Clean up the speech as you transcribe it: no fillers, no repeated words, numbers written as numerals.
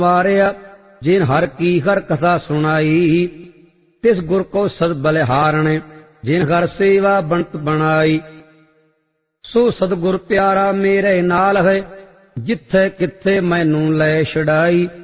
वारिया जिन हर की हर कथा सुनाई, तिस गुर को सद बलिहारण जिन हर सेवा बनत बनाई। सो सतगुर प्यारा मेरे नाल है, जिथे किथे मैनू लै छड़ाई।